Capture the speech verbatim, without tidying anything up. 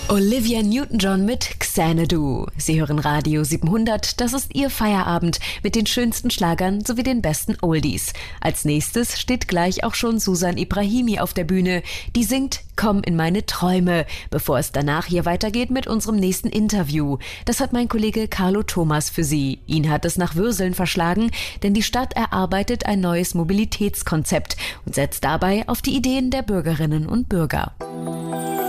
Olivia Newton-John mit Xanadu. Sie hören Radio siebenhundert, das ist Ihr Feierabend mit den schönsten Schlagern sowie den besten Oldies. Als nächstes steht gleich auch schon Susan Ibrahimi auf der Bühne. Die singt Komm in meine Träume, bevor es danach hier weitergeht mit unserem nächsten Interview. Das hat mein Kollege Carlo Thomas für Sie. Ihn hat es nach Würseln verschlagen, denn die Stadt erarbeitet ein neues Mobilitätskonzept und setzt dabei auf die Ideen der Bürgerinnen und Bürger.